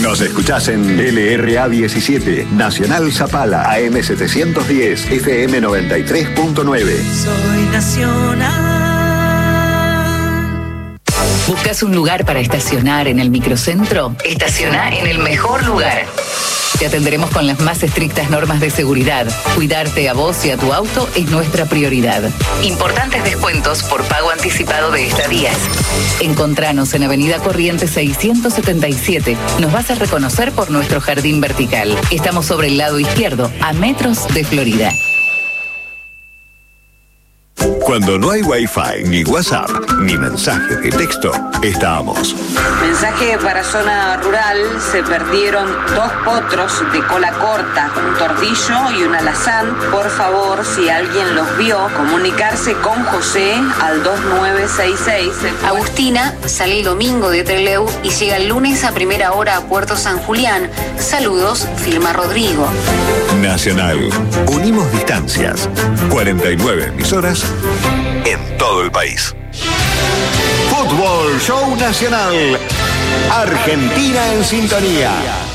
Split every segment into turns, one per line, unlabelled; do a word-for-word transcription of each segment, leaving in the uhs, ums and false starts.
Nos escuchás en L R A diecisiete, Nacional Zapala, A M setecientos diez, F M noventa y tres punto nueve.
Soy Nacional.
¿Buscas un lugar para estacionar en el microcentro? Estaciona en el mejor lugar. Te atenderemos con las más estrictas normas de seguridad. Cuidarte a vos y a tu auto es nuestra prioridad. Importantes descuentos por pago anticipado de estadías. Encontranos en Avenida Corrientes seiscientos setenta y siete. Nos vas a reconocer por nuestro jardín vertical. Estamos sobre el lado izquierdo, a metros de Florida.
Cuando no hay Wi-Fi, ni WhatsApp, ni mensaje de texto, estamos.
Mensaje para zona rural: se perdieron dos potros de cola corta, un tordillo y un alazán. Por favor, si alguien los vio, comunicarse con José al dos nueve seis seis.
Agustina sale el domingo de Trelew y llega el lunes a primera hora a Puerto San Julián. Saludos, firma Rodrigo.
Nacional. Unimos distancias. cuarenta y nueve emisoras en todo el país. Fútbol Show Nacional. Argentina en sintonía.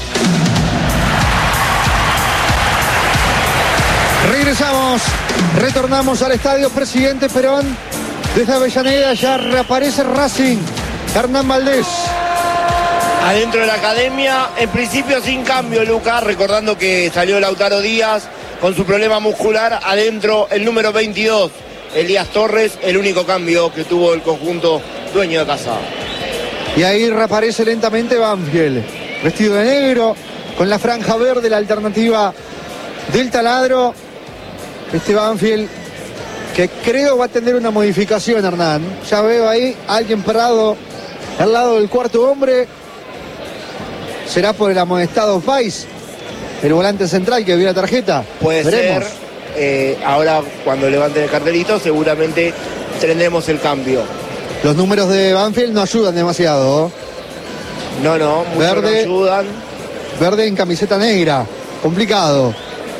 Regresamos, retornamos al estadio Presidente Perón. Desde Avellaneda ya reaparece Racing. Hernán Valdés.
Adentro de la academia, en principio sin cambio, Lucas, recordando que salió Lautaro Díaz con su problema muscular. Adentro el número veintidós, Elías Torres, el único cambio que tuvo el conjunto dueño de casa.
Y ahí reaparece lentamente Banfield, vestido de negro, con la franja verde, la alternativa del taladro. Este Banfield que creo va a tener una modificación, Hernán. Ya veo ahí a alguien parado al lado del cuarto hombre. ¿Será por el amonestado Faiz, el volante central que vio la tarjeta?
Puede
Veremos.
ser. Eh, ahora cuando levanten el cartelito seguramente tendremos el cambio.
Los números de Banfield no ayudan demasiado.
No, no, mucho
Verde,
no ayudan.
Verde en camiseta negra, complicado.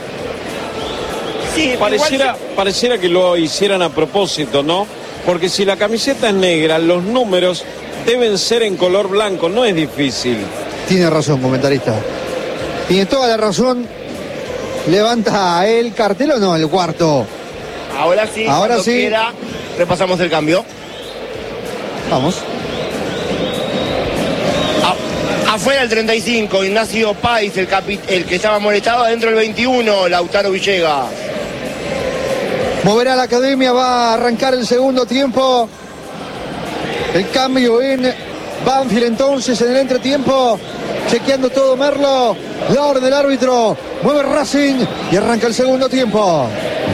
Sí,
pareciera,
igual...
pareciera que lo hicieran a propósito, ¿no? Porque si la camiseta es negra, los números deben ser en color blanco, no es difícil.
Tiene razón, comentarista. Tiene toda la razón. ¿Levanta el cartel o no, el cuarto?
Ahora sí,
ahora sí.
Quiera, repasamos el cambio.
Vamos.
A, afuera el treinta y cinco, Ignacio Páez, el, capi, el que estaba molestado. Adentro el veintiuno, Lautaro Villegas.
Moverá la academia, va a arrancar el segundo tiempo. El cambio en Banfield entonces en el entretiempo. Chequeando todo Merlo. La orden del árbitro. Mueve Racing y arranca el segundo tiempo.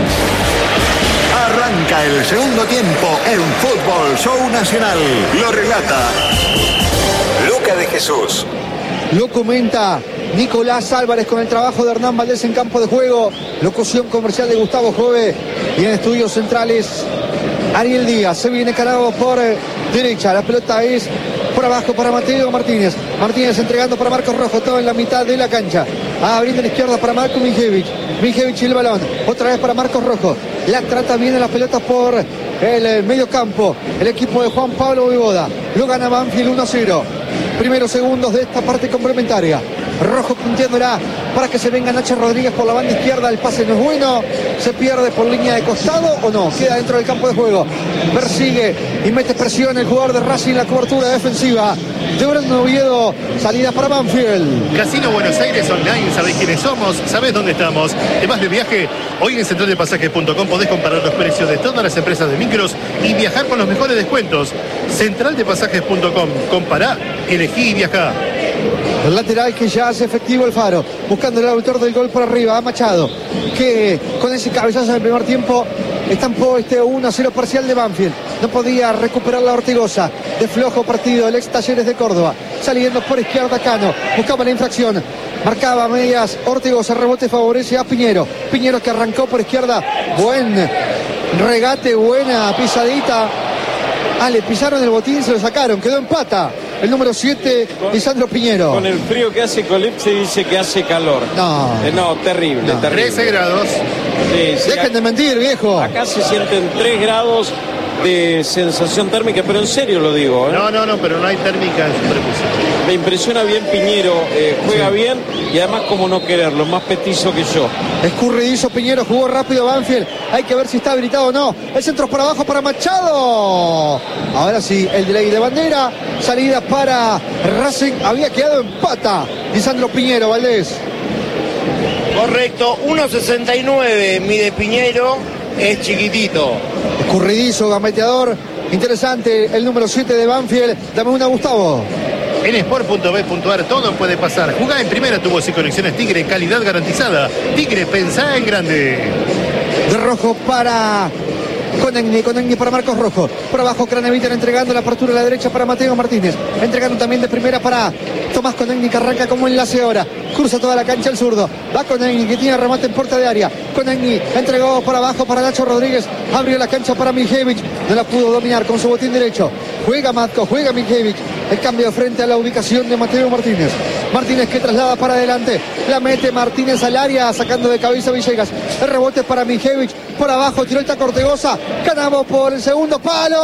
Arranca el segundo tiempo en Fútbol Show Nacional. Lo relata Luca de Jesús.
Lo comenta Nicolás Álvarez con el trabajo de Hernán Valdés en campo de juego. Locución comercial de Gustavo Jove. Y en estudios centrales Ariel Díaz. Se viene cargado por derecha. La pelota es por abajo para Mateo Martínez. Martínez entregando para Marcos Rojo. Todo en la mitad de la cancha. Abriendo a la izquierda para Marco Mijevich. Mijevich y el balón. Otra vez para Marcos Rojo. La trata bien en las pelotas por el medio campo. El equipo de Juan Pablo Voivoda. Lo gana Banfield uno a cero. Primeros segundos de esta parte complementaria. Rojo punteándola para que se venga Nacho Rodríguez por la banda izquierda. El pase no es bueno. Se pierde por línea de costado o no. Queda dentro del campo de juego. Persigue y mete presión el jugador de Racing. La cobertura defensiva de Brandon Oviedo. Salida para Banfield.
Casino Buenos Aires Online. ¿Sabés quiénes somos? ¿Sabés dónde estamos? Además de viaje, hoy en central de pasajes punto com podés comparar los precios de todas las empresas de micros y viajar con los mejores descuentos. central de pasajes punto com. Compará, elegí y viajá.
El lateral que ya hace efectivo el Faro, buscando el autor del gol por arriba, a Machado, que con ese cabezazo del primer tiempo estampó este uno a cero parcial de Banfield. No podía recuperar la Ortigosa. De flojo partido el ex Talleres de Córdoba. Saliendo por izquierda Cano, buscaba la infracción. Marcaba a medias Ortigosa, rebote favorece a Piñero. Piñero que arrancó por izquierda. Buen regate, buena pisadita. Ah, le pisaron el botín, se lo sacaron, quedó en pata. El número siete, Lisandro Piñero.
Con el frío que hace Colipse dice que hace calor.
No.
Eh, no, terrible,
no.
terrible.
trece grados.
Sí, sí,
Dejen de mentir, viejo.
Acá se sienten tres grados de sensación térmica, pero en serio lo digo. ¿eh?
No, no, no, pero no hay térmica en superficie.
Me impresiona bien Piñero, eh, juega sí. bien y además como no quererlo, más petizo que yo.
Escurridizo Piñero, jugó rápido Banfield. Hay que ver si está habilitado o no. El centro es para abajo para Machado. Ahora sí, el delay de bandera. Salida para Racing. Había quedado en pata Lisandro Piñero, Valdés.
Correcto, uno sesenta y nueve mide Piñero, es chiquitito.
Escurridizo, gambeteador. Interesante el número siete de Banfield. Dame una, Gustavo.
En sport punto b punto a r todo puede pasar. Jugá en Primera Tubos y Conexiones Tigre, calidad garantizada. Tigre, pensá en grande.
De rojo para Conegni, Conegni para Marcos Rojo. Por abajo Craneviter entregando la apertura a la derecha para Mateo Martínez. Entregando también de primera para Tomás Conegni, que arranca como enlace ahora. Cruza toda la cancha el zurdo. Va Conegni, que tiene remate en puerta de área. Conegni entregó por abajo para Nacho Rodríguez. Abrió la cancha para Mijevich. No la pudo dominar con su botín derecho. Juega Matko, juega Mijevich. El cambio frente a la ubicación de Mateo Martínez. Martínez que traslada para adelante. La mete Martínez al área, sacando de cabeza Villegas. El rebote para Mijevich. Por abajo tiró el taco Ortegoza. Canavo por el segundo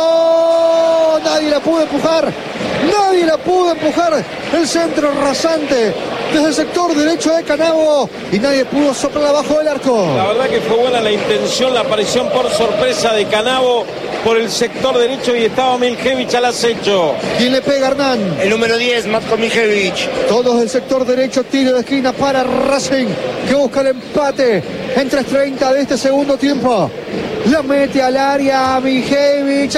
palo. Nadie la pudo empujar. Nadie la pudo empujar. El centro rasante desde el sector derecho de Canavo. Y nadie pudo soplar abajo del arco.
La verdad que fue buena la intención, la aparición por sorpresa de Canavo por el sector derecho y estaba Mijevich al acecho.
¿Quién le pega, Hernán?
El número diez, Matko Mijevich.
Todos del sector derecho, tiro de esquina para Racing, que busca el empate en tres treinta de este segundo tiempo. La mete al área Mijevich, el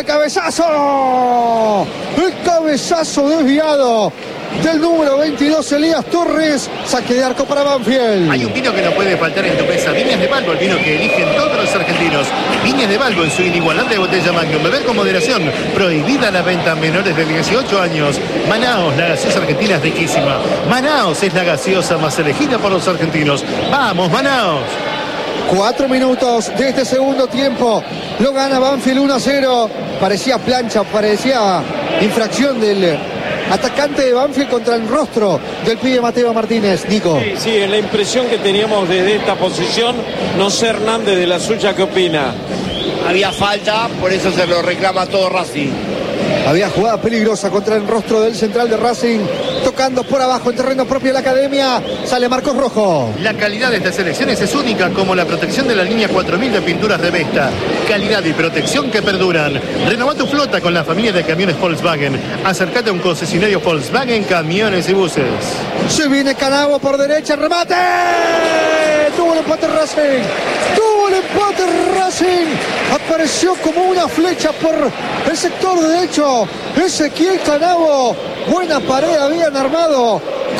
cabezazo. El cabezazo desviado del número veintidós, Elías Torres. Saque de arco para Banfield.
Hay un vino que no puede faltar en tu mesa. Viñas de Balbo, el vino que eligen todos los argentinos. Viñas de Balbo en su inigualable botella Magnum. Beber con moderación. Prohibida la venta a menores de dieciocho años. Manaos, la gaseosa argentina es riquísima. Manaos es la gaseosa más elegida por los argentinos. ¡Vamos, Manaos!
Cuatro minutos de este segundo tiempo. Lo gana Banfield uno a cero. Parecía plancha, parecía infracción del atacante de Banfield contra el rostro del pibe Mateo Martínez. Nico.
Sí, sí, la impresión que teníamos desde esta posición. No sé, Hernández, de la suya, ¿qué opina?
Había falta, por eso se lo reclama todo Racing.
Había jugada peligrosa contra el rostro del central de Racing. Tocando por abajo en terreno propio de la academia. Sale Marcos Rojo.
La calidad de estas selecciones es única, como la protección de la línea cuatro mil de pinturas de Vesta. Calidad y protección que perduran. Renová tu flota con la familia de camiones Volkswagen. Acércate a un concesionario Volkswagen, camiones y buses.
Se viene Canavo por derecha. ¡Remate! Tuvo el empate Racing. Tuvo el empate Racing. Apareció como una flecha por el sector derecho. Ezequiel Canavo. Buena pared habían armado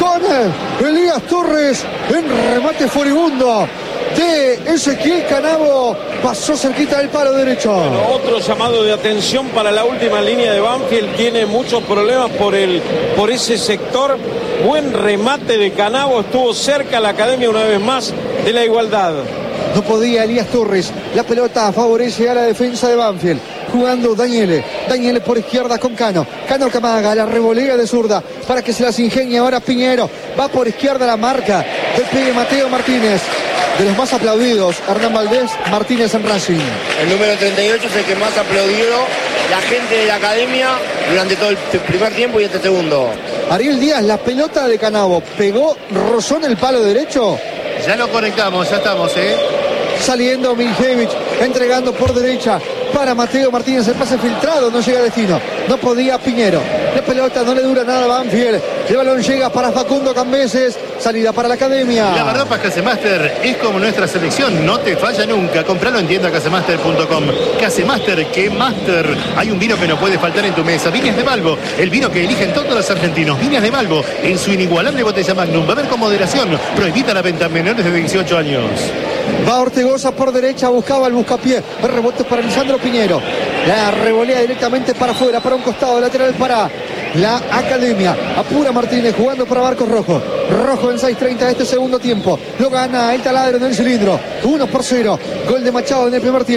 con Elías Torres en remate furibundo de Ezequiel Canavo. Pasó cerquita del palo derecho.
Bueno, otro llamado de atención para la última línea de Banfield. Tiene muchos problemas por, el, por ese sector. Buen remate de Canavo. Estuvo cerca la academia una vez más de la igualdad.
No podía Elías Torres. La pelota favorece a la defensa de Banfield. Jugando Daniele. Daniele por izquierda con Cano. Cano que amaga la revolea de zurda para que se las ingenie ahora Piñero. Va por izquierda la marca del pibe Mateo Martínez. De los más aplaudidos, Hernán Valdés Martínez en Racing.
El número treinta y ocho es el que más aplaudió la gente de la academia durante todo el primer tiempo y este segundo.
Ariel Díaz, la pelota de Canavo pegó, rozó en el palo derecho.
Ya lo conectamos, ya estamos, ¿eh?
Saliendo Mijevich, entregando por derecha para Mateo Martínez, el pase filtrado, no llega a destino, no podía Piñero, la pelota no le dura nada a Banfield, el balón llega para Facundo Cambeses, salida para la academia.
La Barropas Casemaster es como nuestra selección, no te falla nunca, compralo en tienda casemaster punto com. Casemaster, que master, hay un vino que no puede faltar en tu mesa, Viñas de Balbo, el vino que eligen todos los argentinos, Viñas de Balbo, en su inigualable botella Magnum, beber con moderación, prohibida la venta a menores de dieciocho años.
Va Ortegoza por derecha, buscaba el buscapié. El rebote para Lisandro Piñero. La revolea directamente para afuera, para un costado lateral para la academia. Apura Martínez jugando para Marcos Rojo. Rojo en seis treinta de este segundo tiempo. Lo gana el taladro en el cilindro. uno por cero. Gol de Machado en el primer tiempo.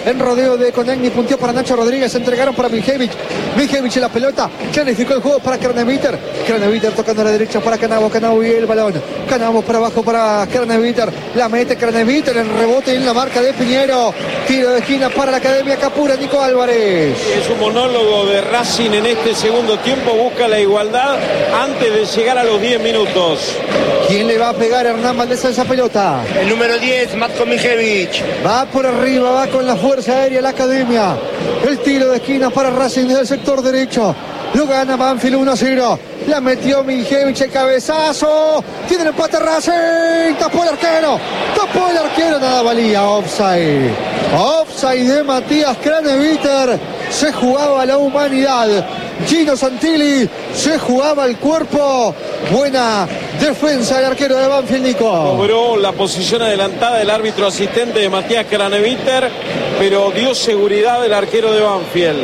en rodeo de Konechny, punteó para Nacho Rodríguez, entregaron para Miljevich. Miljevich en la pelota, clarificó el juego para Kraneviter. Kraneviter tocando a la derecha para Canavo, Canavo y el balón. Canavo para abajo para Kraneviter, la mete Kraneviter, el rebote en la marca de Piñero. Tiro de esquina para la Academia Capura, Nico Álvarez.
Es un monólogo de Racing en este segundo tiempo, busca la igualdad antes de llegar a los diez minutos.
¿Quién le va a pegar a Hernán Valdés a esa pelota?
El número diez, Matko Miljevich.
Va por arriba, va con la fuerza aérea la Academia. El tiro de esquina para Racing desde el sector derecho. Lo gana Banfield uno a cero. La metió Miljevich, el cabezazo. Tiene el empate Racing. Tapó el arquero. Tapó el arquero. Nada valía. Offside. Offside de Matías Kraneviter. Se jugaba la humanidad. Gino Santilli se jugaba el cuerpo. Buena defensa del arquero de Banfield, Nico.
Cobró la posición adelantada del árbitro asistente de Matías Kraneviter, pero dio seguridad del arquero de Banfield.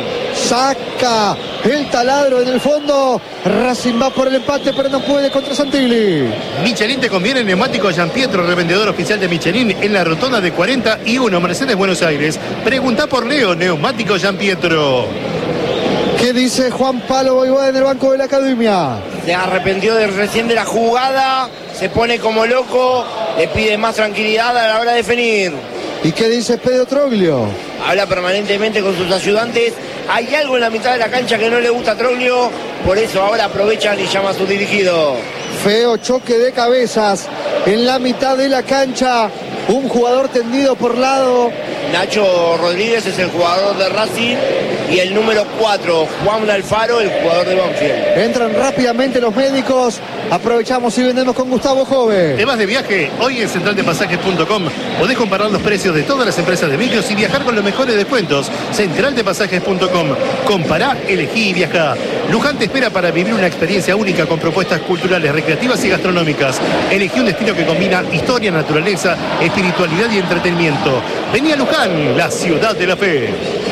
Saca el taladro en el fondo. Racing va por el empate, pero no puede contra Santilli.
Michelin te conviene, neumático Gianpietro, revendedor oficial de Michelin en la rotonda de cuarenta y uno, Mercedes, Buenos Aires. Pregunta por Leo, neumático Gianpietro.
¿Qué dice Juan Palo Voivoda en el banco de la Academia?
Se arrepintió de recién de la jugada, se pone como loco, le pide más tranquilidad a la hora de definir.
¿Y qué dice Pedro Troglio?
Habla permanentemente con sus ayudantes. Hay algo en la mitad de la cancha que no le gusta a Troglio, por eso ahora aprovechan y llama a su dirigido.
Feo choque de cabezas en la mitad de la cancha. Un jugador tendido por lado.
Nacho Rodríguez es el jugador de Racing y el número cuatro, Juan Alfaro, el jugador de Banfield.
Entran rápidamente los médicos. Aprovechamos y vendemos con Gustavo Jove.
¿Te vas de viaje? Hoy en central de pasajes punto com podés comparar los precios de todas las empresas de micros y viajar con los mejores descuentos. central de pasajes punto com. Compará, elegí y viajá. Luján te espera para vivir una experiencia única con propuestas culturales, recreativas y gastronómicas. Elegí un destino que combina historia, naturaleza, espiritualidad y entretenimiento. Vení a Luján, la ciudad de la fe.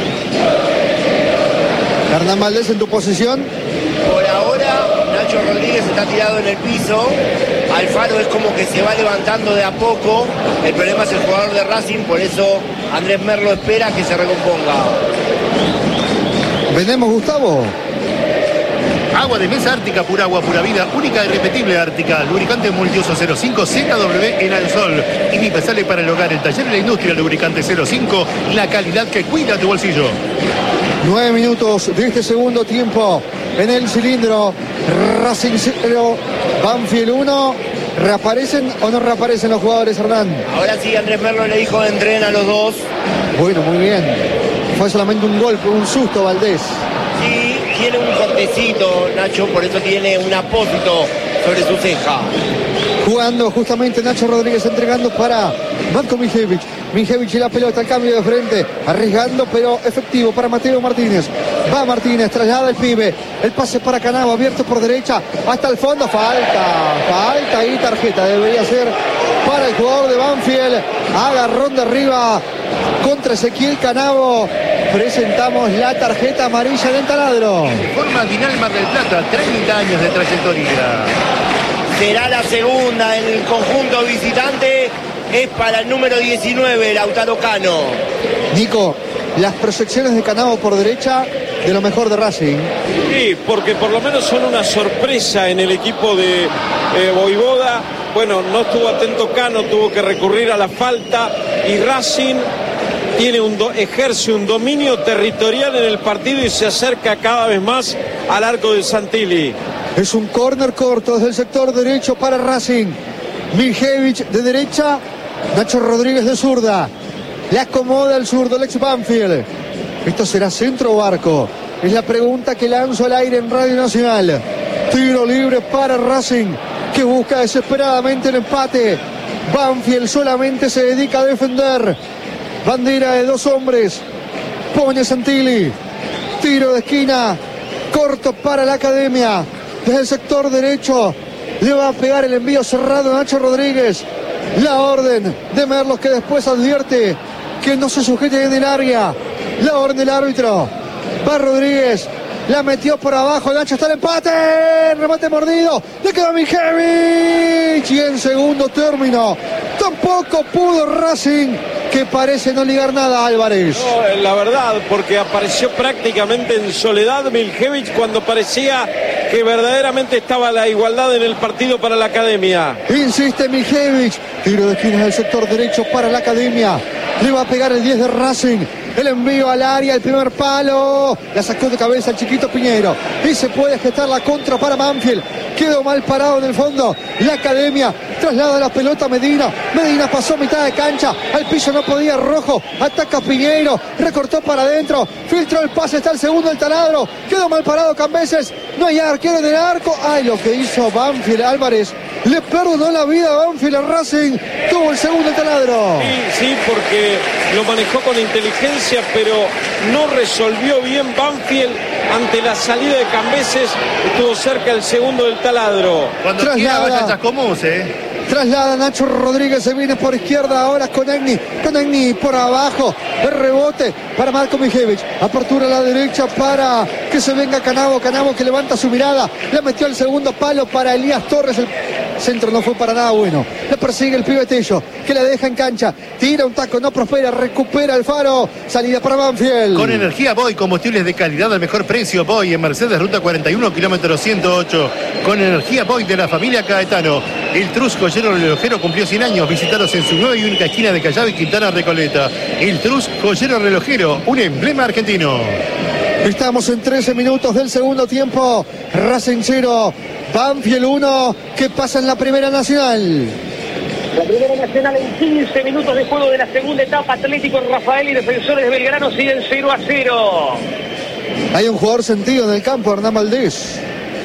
Hernán Valdés en tu posición.
Por ahora, Nacho Rodríguez está tirado en el piso. Alfaro es como que se va levantando de a poco. El problema es el jugador de Racing, por eso Andrés Merlo espera que se recomponga.
Vendemos, Gustavo.
Agua de mesa Ártica, pura agua, pura vida, única e irrepetible Ártica. Lubricante multiuso cero cinco Z W en Alsol. Indispensable para el hogar, el taller de la industria, lubricante cero cinco, la calidad que cuida tu bolsillo.
Nueve minutos de este segundo tiempo en el cilindro. Racing cero, Banfield uno. ¿Reaparecen o no reaparecen los jugadores, Hernán?
Ahora sí, Andrés Merlo le dijo de entrenar a los dos.
Bueno, muy bien. Fue solamente un golpe, un susto, Valdés.
Sí, tiene un cortecito, Nacho, por eso tiene un apósito sobre su ceja.
Jugando justamente Nacho Rodríguez, entregando para Matko Miljevich. Miljevich y la pelota, el cambio de frente, arriesgando pero efectivo para Mateo Martínez. Va Martínez, traslada el pibe, el pase para Canavo, abierto por derecha, hasta el fondo, falta, falta y tarjeta, debería ser para el jugador de Banfield. Agarrón de arriba contra Ezequiel Canavo. Presentamos la tarjeta amarilla del taladro.
Forma Dinal Mar del Plata, treinta años de trayectoria.
Será la segunda en el conjunto visitante. Es para el número diecinueve, Lautaro Cano.
Nico, las proyecciones de Canavo por derecha, de lo mejor de Racing.
Sí, porque por lo menos son una sorpresa en el equipo de eh, Voivoda. Bueno, no estuvo atento Cano, tuvo que recurrir a la falta y Racing tiene un do, ejerce un dominio territorial en el partido y se acerca cada vez más al arco de Santilli.
Es un córner corto desde el sector derecho para Racing. Miljevich de derecha, Nacho Rodríguez de zurda. Le acomoda el zurdo, el ex Banfield. ¿Esto será centro o arco? Es la pregunta que lanzo al aire en Radio Nacional. Tiro libre para Racing, que busca desesperadamente el empate. Banfield solamente se dedica a defender. Bandera de dos hombres. Pone Santilli. Tiro de esquina. Corto para la Academia. Desde el sector derecho. Le va a pegar el envío cerrado a Nacho Rodríguez. La orden de Merlos, que después advierte que no se sujete en el área. La orden del árbitro. Va Rodríguez. La metió por abajo. Nacho, está el empate. Remate mordido. Le queda Miljevich. Y en segundo término tampoco pudo Racing que parece no ligar nada a Álvarez.
No, la verdad, porque apareció prácticamente en soledad Miljevich cuando parecía que verdaderamente estaba la igualdad en el partido para la Academia.
Insiste Miljevich, tiro de esquina del sector derecho para la Academia. Le va a pegar el diez de Racing. El envío al área, el primer palo. La sacó de cabeza el chiquito Piñeiro. Y se puede gestar la contra para Banfield. Quedó mal parado en el fondo. La Academia traslada la pelota a Medina. Medina pasó mitad de cancha. Al piso no podía Rojo. Ataca Piñeiro. Recortó para adentro. Filtró el pase. Está el segundo del taladro. Quedó mal parado Cambeses. No hay arquero en el arco. Ay, lo que hizo Banfield. Álvarez le perdonó la vida a Banfield a Racing. Tuvo el segundo del taladro.
Sí, sí, porque lo manejó con inteligencia, pero no resolvió bien Banfield ante la salida de Cambeses. Estuvo cerca el segundo del taladro.
Cuando quiera vaya a Chascomús, eh.
Traslada Nacho Rodríguez, se viene por izquierda ahora con Egni, con Egni por abajo, el rebote para Marco Miljevich, apertura a la derecha para que se venga Canavo, Canavo que levanta su mirada, le metió el segundo palo para Elías Torres, el centro no fue para nada bueno, le persigue el pibe Tello, que la deja en cancha, tira un taco, no prospera, recupera el Faro, salida para Banfield.
Con energía Boy, combustibles de calidad al mejor precio, Boy en Mercedes, ruta cuarenta y uno, kilómetro ciento ocho, con energía Boy de la familia Caetano. El Trus Joyero Relojero cumplió cien años. Visitaros en su nueva y única esquina de Callao y Quintana Recoleta. El Trus Joyero Relojero, un emblema argentino.
Estamos en trece minutos del segundo tiempo. Racing cero, Banfield uno. ¿Qué pasa en la Primera Nacional?
La Primera Nacional en quince minutos de juego de la segunda etapa. Atlético Rafael y Defensores de Belgrano siguen cero a cero.
Hay un jugador sentido en el campo, Hernán Valdés.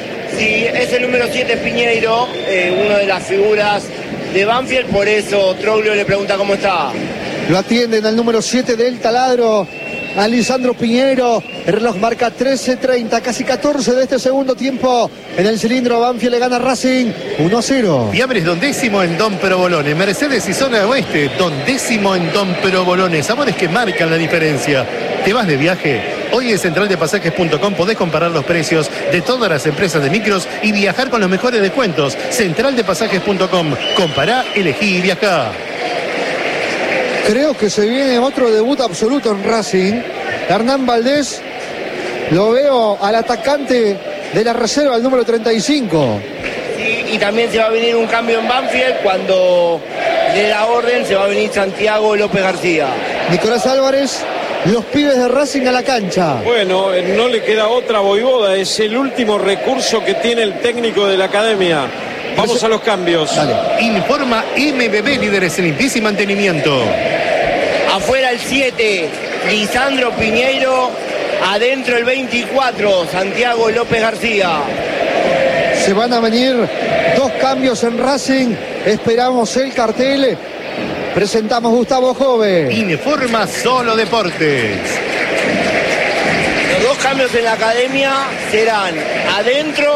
Sí, es el número siete Piñeiro, eh, una de las figuras de Banfield, por eso Troglio le pregunta cómo está.
Lo atienden al número siete del taladro, a Lisandro Piñeiro. El reloj marca trece treinta, casi catorce de este segundo tiempo. En el cilindro Banfield le gana Racing uno a cero.
Fiambres Don Décimo en Don Perobolones. Mercedes y Zona Oeste, Don Décimo en Don Perobolones. Sabores que marcan la diferencia. ¿Te vas de viaje? Hoy en central de pasajes punto com podés comparar los precios de todas las empresas de micros y viajar con los mejores descuentos. central de pasajes punto com. Compará, elegí y viajá.
Creo que se viene otro debut absoluto en Racing. Hernán Valdés, lo veo al atacante de la reserva, el número treinta y cinco.
Y, y también se va a venir un cambio en Banfield. Cuando dé la orden se va a venir Santiago López García.
Nicolás Álvarez, los pibes de Racing a la cancha.
Bueno, no le queda otra, Voivoda. Es el último recurso que tiene el técnico de la Academia. Vamos a los cambios.
Dale. Informa M B B, líderes en limpieza y mantenimiento.
Afuera el siete, Lisandro Piñeiro. Adentro el veinticuatro, Santiago López García.
Se van a venir dos cambios en Racing. Esperamos el cartel. Presentamos Gustavo Jove.
Informa Solo Deportes.
Los dos cambios en la Academia serán adentro